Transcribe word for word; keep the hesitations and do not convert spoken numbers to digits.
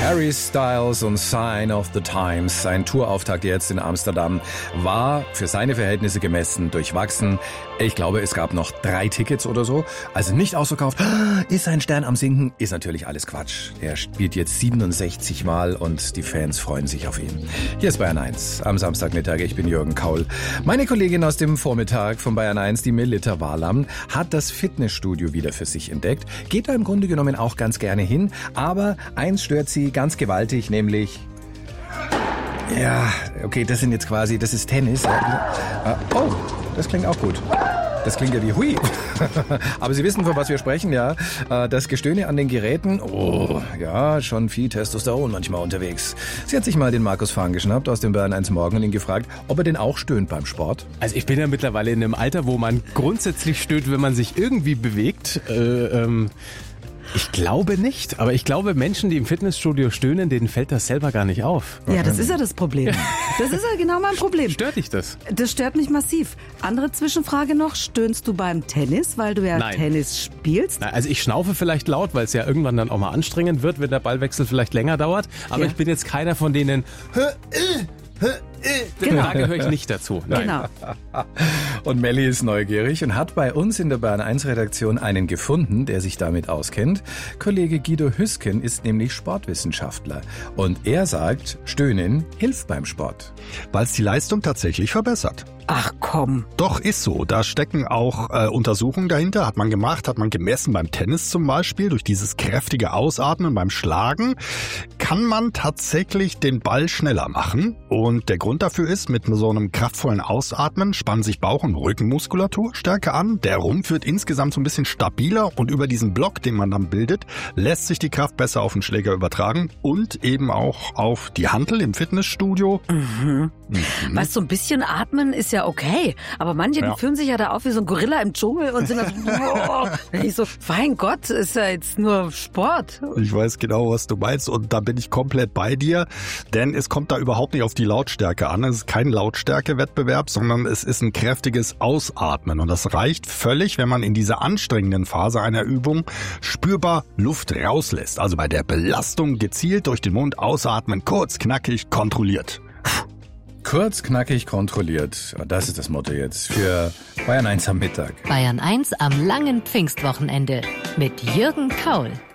Harry Styles und Sign of the Times. Sein Tourauftakt jetzt in Amsterdam war für seine Verhältnisse gemessen durchwachsen. Ich glaube, es gab noch drei Tickets oder so. Also nicht ausverkauft. Ist sein Stern am Sinken? Ist natürlich alles Quatsch. Er spielt jetzt siebenundsechzig Mal und die Fans freuen sich auf ihn. Hier ist Bayern eins am Samstagmittag. Ich bin Jürgen Kaul. Meine Kollegin aus dem Vormittag von Bayern eins, die Melita Walam, hat das Fitnessstudio wieder für sich entdeckt. Geht da im Grunde genommen auch ganz gerne hin. Aber eins stört sie ganz gewaltig, nämlich... Ja, okay, das sind jetzt quasi, das ist Tennis. Oh, das klingt auch gut. Das klingt ja wie Hui. Aber Sie wissen, von was wir sprechen, ja. Das Gestöhne an den Geräten, oh, ja, schon viel Testosteron manchmal unterwegs. Sie hat sich mal den Markus Fahn geschnappt aus dem Bayern eins Morgen und ihn gefragt, ob er denn auch stöhnt beim Sport. Also ich bin ja mittlerweile in einem Alter, wo man grundsätzlich stöhnt, wenn man sich irgendwie bewegt. Äh, ähm... Ich glaube nicht, aber ich glaube, Menschen, die im Fitnessstudio stöhnen, denen fällt das selber gar nicht auf. Ja, das ist ja das Problem. Das ist ja genau mein Problem. Stört dich das? Das stört mich massiv. Andere Zwischenfrage noch, stöhnst du beim Tennis, weil du ja Nein. Tennis spielst? Na, also ich schnaufe vielleicht laut, weil es ja irgendwann dann auch mal anstrengend wird, wenn der Ballwechsel vielleicht länger dauert. Aber Ja. ich bin jetzt keiner von denen... Genau. Da gehöre ich nicht dazu. Nein. Genau. Und Melli ist neugierig und hat bei uns in der Bayern eins Redaktion einen gefunden, der sich damit auskennt. Kollege Guido Hüsken ist nämlich Sportwissenschaftler. Und er sagt, Stöhnen hilft beim Sport. Weil es die Leistung tatsächlich verbessert. Ach komm. Doch, ist so. Da stecken auch äh, Untersuchungen dahinter. Hat man gemacht, hat man gemessen beim Tennis zum Beispiel. Durch dieses kräftige Ausatmen beim Schlagen kann man tatsächlich den Ball schneller machen. Und der Grund dafür ist, mit so einem kraftvollen Ausatmen spannen sich Bauch- und Rückenmuskulatur stärker an. Der Rumpf wird insgesamt so ein bisschen stabiler und über diesen Block, den man dann bildet, lässt sich die Kraft besser auf den Schläger übertragen und eben auch auf die Hantel im Fitnessstudio. Mhm. Mhm. Weißt du, so ein bisschen atmen ist ja okay, aber manche, Ja. die fühlen sich ja da auf wie so ein Gorilla im Dschungel und sind dann so, boah. Ich so, mein Gott, ist ja jetzt nur Sport. Ich weiß genau, was du meinst und da bin ich komplett bei dir, denn es kommt da überhaupt nicht auf die Lautstärke an. Es ist kein Lautstärkewettbewerb, sondern es ist ein kräftiges Ausatmen und das reicht völlig, wenn man in dieser anstrengenden Phase einer Übung spürbar Luft rauslässt. Also bei der Belastung gezielt durch den Mund ausatmen, kurz, knackig, kontrolliert. Kurz, knackig, kontrolliert. Das ist das Motto jetzt für Bayern eins am Mittag. Bayern eins am langen Pfingstwochenende mit Jürgen Kaul.